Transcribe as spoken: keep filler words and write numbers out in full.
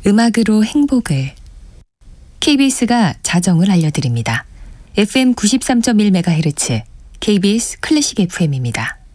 음악으로 행복을. 케이비에스가 자정을 알려드립니다. 에프엠 구십삼 점 일 메가헤르츠 케이비에스 클래식 에프엠입니다.